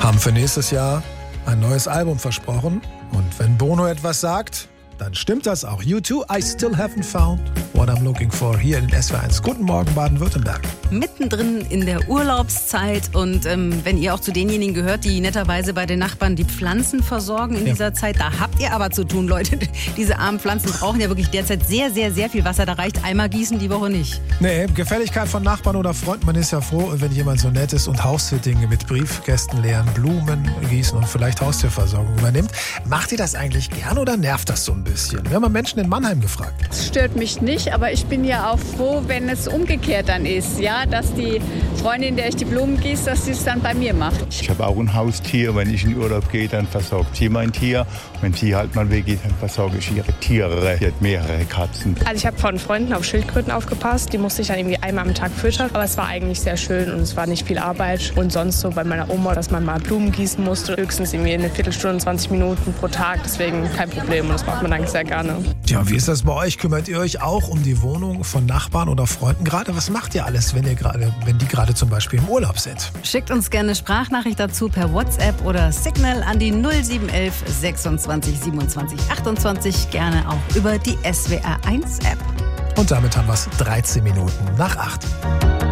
Haben für nächstes Jahr ein neues Album versprochen. Und wenn Bono etwas sagt, dann stimmt das auch. U2, I still haven't found what I'm looking for. Hier in SWR1. Guten Morgen, Baden-Württemberg. Mittendrin in der Urlaubszeit. Und wenn ihr auch zu denjenigen gehört, die netterweise bei den Nachbarn die Pflanzen versorgen in dieser Zeit, da habt ihr aber zu tun, Leute. Diese armen Pflanzen brauchen ja wirklich derzeit sehr, sehr, sehr viel Wasser. Da reicht einmal gießen die Woche nicht. Nee, Gefälligkeit von Nachbarn oder Freunden. Man ist ja froh, wenn jemand so nett ist und Haussitting mit Briefkästen leeren, Blumen gießen und vielleicht Haustierversorgung übernimmt. Macht ihr das eigentlich gern oder nervt das so ein bisschen? Wir haben mal Menschen in Mannheim gefragt. Das stört mich nicht, aber ich bin ja auch froh, wenn es umgekehrt dann ist. Ja, dass die Freundin, der ich die Blumen gieße, dass sie es dann bei mir macht. Ich habe auch ein Haustier. Wenn ich in Urlaub gehe, dann versorgt sie mein Tier. Wenn sie halt mal weggeht, dann versorge ich ihre Tiere. Sie hat mehrere Katzen. Also ich habe von Freunden auf Schildkröten aufgepasst. Die musste ich dann irgendwie einmal am Tag füttern. Aber es war eigentlich sehr schön und es war nicht viel Arbeit. Und sonst so bei meiner Oma, dass man mal Blumen gießen musste. Höchstens irgendwie eine Viertelstunde, 20 Minuten pro Tag. Deswegen kein Problem und das macht man eigentlich sehr gerne. Tja, wie ist das bei euch? Kümmert ihr euch auch um die Wohnung von Nachbarn oder Freunden gerade? Was macht ihr alles, wenn die gerade zum Beispiel im Urlaub sind? Schickt uns gerne eine Sprachnachricht dazu per WhatsApp oder Signal an die 0711 26 27 28. Gerne auch über die SWR1 App. Und damit haben wir es 13 Minuten nach 8.